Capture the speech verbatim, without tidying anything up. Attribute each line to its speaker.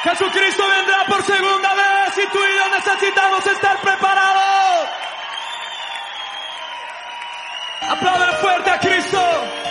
Speaker 1: Jesucristo vendrá por segunda vez y tú y yo necesitamos estar preparados. Aplaudan fuerte a Cristo.